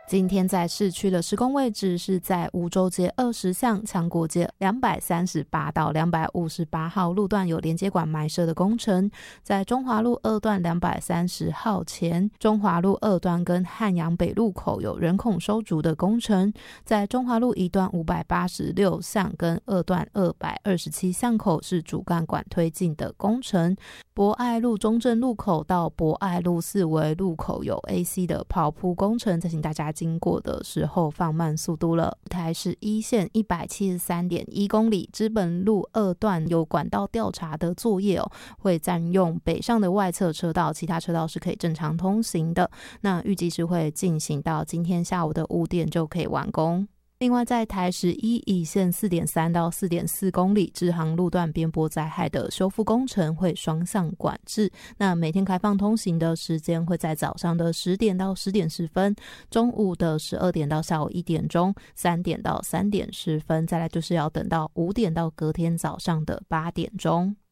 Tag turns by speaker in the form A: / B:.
A: 今天在市区的施工位置是在梧州街20巷、强国街238到258号路段有连接管埋设的工程，在中华路2段230号前，中华路2段跟汉阳北路口有人孔收竹的工程，在中华路1段586巷跟2段227巷口是主干管推进的工程，博爱路中正路口到博爱路4维路口有 AC 的刨铺工程，再请大家经过的时候放慢速度了。台市1线 173.1 公里，知本路2段有管道调查的作业会占用北上的外侧车道，其他车道是可以正常通行的。那预计是会进行到今天下午的5点就可以完工。另外在台11乙线 4.3 到 4.4 公里支航路段边坡灾害的修复工程会双向管制，那每天开放通行的时间会在早上的10点到10点10分，中午的12点到下午1点钟，3点到3点10分，再来就是要等到5点到隔天早上的8点钟。